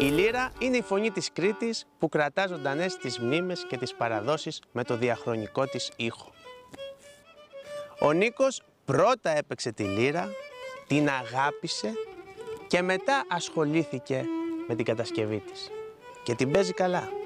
Η λύρα είναι η φωνή της Κρήτης που κρατά ζωντανές τις μνήμες και τις παραδόσεις με το διαχρονικό της ήχο. Ο Νίκος πρώτα έπαιξε τη λύρα, την αγάπησε και μετά ασχολήθηκε με την κατασκευή της. Και την παίζει καλά.